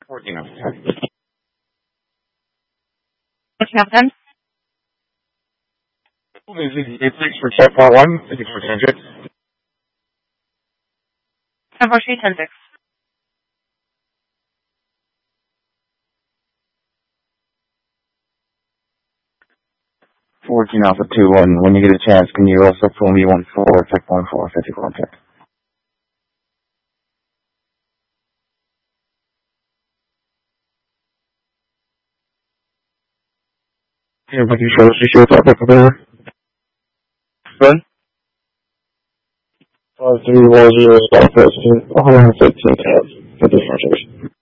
14 Alpha 10. What's happened? This is thanks for check part 1, 5410. 10-4-3-10-6. Alpha 2-1. When you get a chance, can you also pull me 1-4, check 1-4, 54 check. Everybody show us your top up there. Run. 5310 Alpha 15 tabs. 54 check.